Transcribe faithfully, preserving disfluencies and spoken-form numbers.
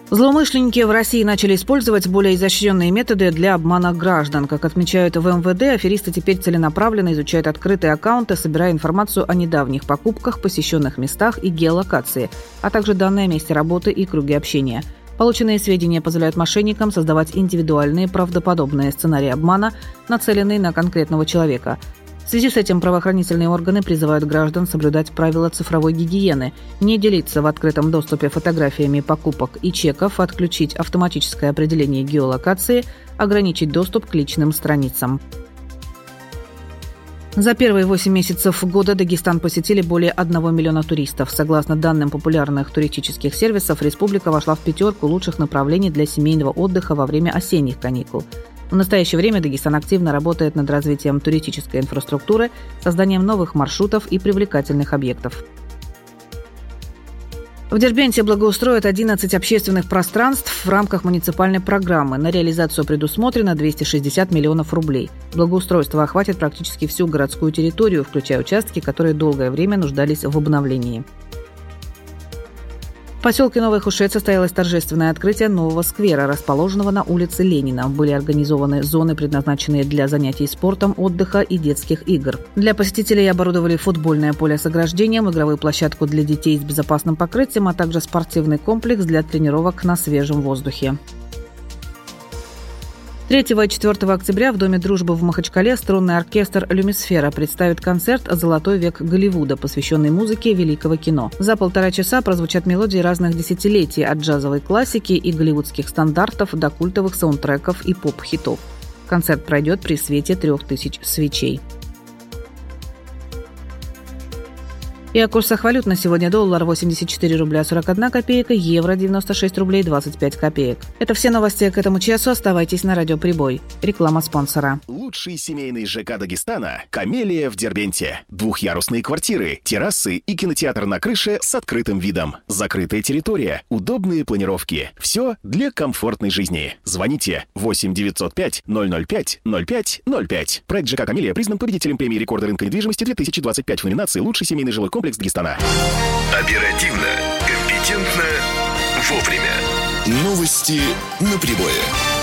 Злоумышленники в России начали использовать более изощренные методы для обмана граждан. Как отмечают в эм вэ дэ, аферисты теперь целенаправленно изучают открытые аккаунты, собирая информацию о недавних покупках, посещенных местах и геолокации, а также данные о месте работы и круге общения. Полученные сведения позволяют мошенникам создавать индивидуальные, правдоподобные сценарии обмана, нацеленные на конкретного человека. В связи с этим правоохранительные органы призывают граждан соблюдать правила цифровой гигиены, не делиться в открытом доступе фотографиями покупок и чеков, отключить автоматическое определение геолокации, ограничить доступ к личным страницам. За первые восемь месяцев года Дагестан посетили более одного миллиона туристов. Согласно данным популярных туристических сервисов, республика вошла в пятерку лучших направлений для семейного отдыха во время осенних каникул. В настоящее время Дагестан активно работает над развитием туристической инфраструктуры, созданием новых маршрутов и привлекательных объектов. В Дербенте благоустроят одиннадцать общественных пространств в рамках муниципальной программы. На реализацию предусмотрено двести шестьдесят миллионов рублей. Благоустройство охватит практически всю городскую территорию, включая участки, которые долгое время нуждались в обновлении. В поселке Новый Хушет состоялось торжественное открытие нового сквера, расположенного на улице Ленина. Были организованы зоны, предназначенные для занятий спортом, отдыха и детских игр. Для посетителей оборудовали футбольное поле с ограждением, игровую площадку для детей с безопасным покрытием, а также спортивный комплекс для тренировок на свежем воздухе. третьего и четвёртого октября в Доме дружбы в Махачкале струнный оркестр «Люмисфера» представит концерт «Золотой век Голливуда», посвященный музыке великого кино. За полтора часа прозвучат мелодии разных десятилетий, от джазовой классики и голливудских стандартов до культовых саундтреков и поп-хитов. Концерт пройдет при свете трех тысяч свечей. И о курсах валют на сегодня: доллар восемьдесят четыре рубля сорок одна копейка, евро девяносто шесть рублей двадцать пять копеек. Это все новости к этому часу. Оставайтесь на Радио Прибой. Реклама спонсора. Лучший семейный ЖК Дагестана – «Камелия» в Дербенте. Двухъярусные квартиры, террасы и кинотеатр на крыше с открытым видом. Закрытая территория, удобные планировки. Все для комфортной жизни. Звоните восемь девятьсот пять ноль ноль пять ноль пять ноль пять. Проект ЖК «Камелия» признан победителем премии рекорда рынка недвижимости две тысячи двадцать пять в номинации «Лучший семейный жилой комплекс Дагестана». Оперативно, компетентно, вовремя. Новости на Прибое.